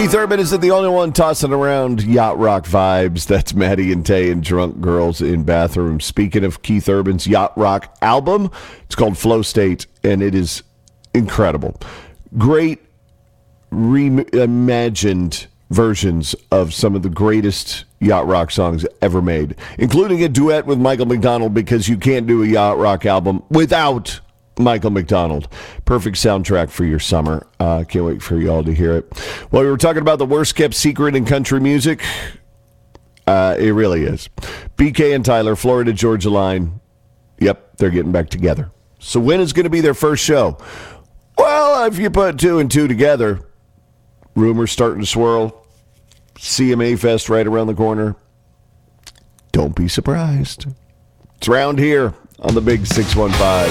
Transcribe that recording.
Keith Urban isn't the only one tossing around yacht rock vibes. That's Maddie and Tay and Drunk Girls in Bathroom. Speaking of Keith Urban's yacht rock album, it's called Flow State, and it is incredible. Great reimagined versions of some of the greatest yacht rock songs ever made, including a duet with Michael McDonald, because you can't do a yacht rock album without Michael McDonald. Perfect soundtrack for your summer. Can't wait for you all to hear it. Well, we were talking about the worst kept secret in country music. It really is. BK and Tyler, Florida Georgia Line. Yep, they're getting back together. So when is going to be their first show? Well, if you put two and two together, rumors starting to swirl. CMA Fest right around the corner. Don't be surprised. It's around here on the Big 615.